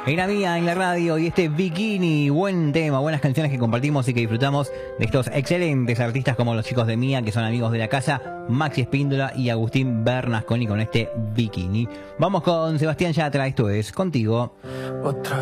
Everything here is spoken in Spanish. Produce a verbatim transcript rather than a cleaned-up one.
Era mía en la radio y este Bikini, buen tema, buenas canciones que compartimos y que disfrutamos de estos excelentes artistas como los chicos de Mía, que son amigos de la casa, Maxi Espíndola y Agustín Bernasconi con este Bikini. Vamos con Sebastián Yatra, esto es Contigo. Otra